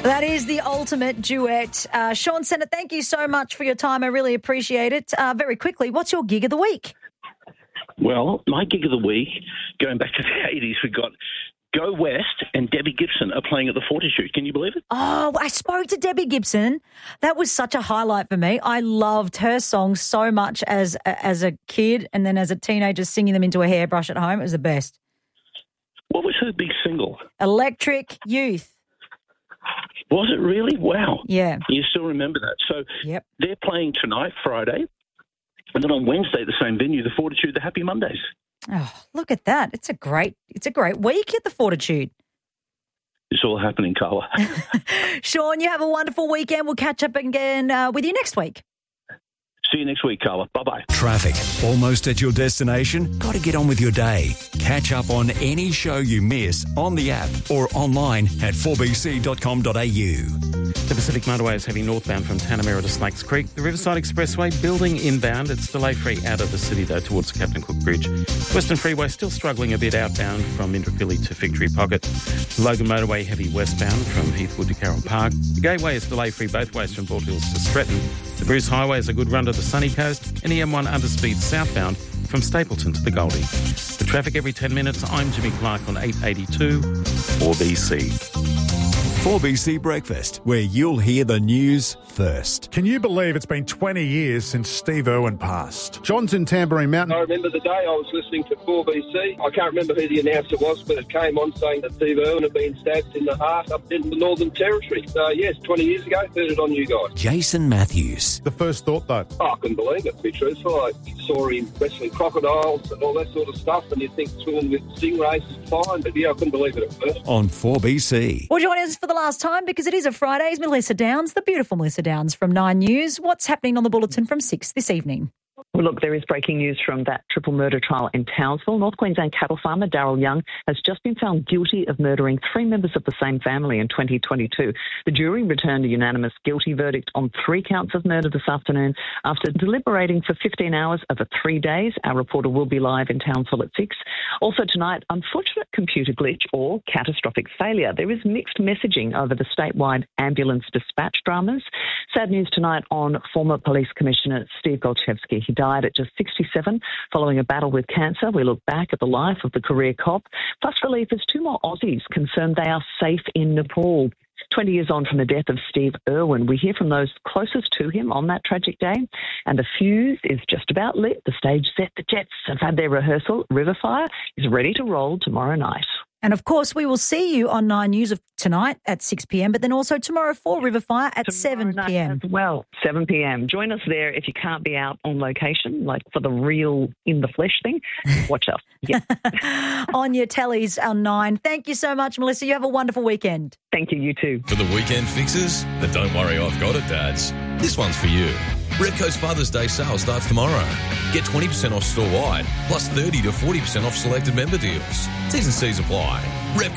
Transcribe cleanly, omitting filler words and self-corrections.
That is the ultimate duet. Sean Sennett, thank you so much for your time. I really appreciate it. Very quickly, what's your gig of the week? Well, my gig of the week, going back to the 80s, we got Go West and Debbie Gibson are playing at the Fortitude. Can you believe it? Oh, I spoke to Debbie Gibson. That was such a highlight for me. I loved her songs so much as a kid and then as a teenager singing them into a hairbrush at home. It was the best. What was her big single? Electric Youth. Was it really? Wow. Yeah. You still remember that. So Yep. They're playing tonight, Friday, and then on Wednesday at the same venue, the Fortitude, the Happy Mondays. Oh, look at that. It's a great week at the Fortitude. It's all happening, Carla. Sean, you have a wonderful weekend. We'll catch up again with you next week. See you next week, Carla. Bye-bye. Traffic. Almost at your destination? Got to get on with your day. Catch up on any show you miss on the app or online at 4bc.com.au. The Pacific Motorway is heading northbound from Tanamera to Snakes Creek. The Riverside Expressway building inbound. It's delay-free out of the city, though, towards Captain Cook Bridge. Western Freeway still struggling a bit outbound from Indooroopilly to Victory Pocket. Logan Motorway heavy westbound from Heathwood to Carroll Park. The Gateway is delay-free both ways from Bald Hills to Stretton. The Bruce Highway is a good run to the sunny coast. And the M1 underspeed southbound from Stapleton to the Goldie. The traffic every 10 minutes. I'm Jimmy Clark on 882 4BC. 4BC Breakfast, where you'll hear the news first. Can you believe it's been 20 years since Steve Irwin passed? John's in Tamborine Mountain. I remember the day I was listening to 4BC. I can't remember who the announcer was, but it came on saying that Steve Irwin had been stabbed in the heart up in the Northern Territory. So, yes, 20 years ago, heard it on you guys. Jason Matthews. The first thought, though. Oh, I couldn't believe it, to be truthful. I saw him wrestling crocodiles and all that sort of stuff, and you think swimming with stingrays is fine, but yeah, I couldn't believe it at first. On 4BC. Well, join us for the last time because it is a Friday. It's Melissa Downs, the beautiful Melissa Downs from 9 News. What's happening on the bulletin from 6 this evening? Well, look, there is breaking news from that triple murder trial in Townsville. North Queensland cattle farmer Darryl Young has just been found guilty of murdering 3 members of the same family in 2022. The jury returned a unanimous guilty verdict on 3 counts of murder this afternoon after deliberating for 15 hours over 3 days. Our reporter will be live in Townsville at 6. Also tonight, unfortunate computer glitch or catastrophic failure. There is mixed messaging over the statewide ambulance dispatch dramas. Sad news tonight on former Police Commissioner Steve Golchevsky. He died at just 67 following a battle with cancer. We look back at the life of the career cop. Plus relief as 2 more Aussies confirmed they are safe in Nepal. 20 years on from the death of Steve Irwin, we hear from those closest to him on that tragic day. And the fuse is just about lit. The stage set, the Jets have had their rehearsal. Riverfire is ready to roll tomorrow night. And, of course, we will see you on 9 News tonight at 6 p.m, but then also tomorrow for Riverfire at 7 p.m. As well, 7 p.m. Join us there if you can't be out on location, like for the real in-the-flesh thing. Watch us. Yeah. On your tellies on 9. Thank you so much, Melissa. You have a wonderful weekend. Thank you, you too. For the weekend fixes, then don't worry, I've got it, dads. This one's for you. Repco's Father's Day sale starts tomorrow. Get 20% off store-wide, plus 30 to 40% off selected member deals. T's and C's apply. Repco.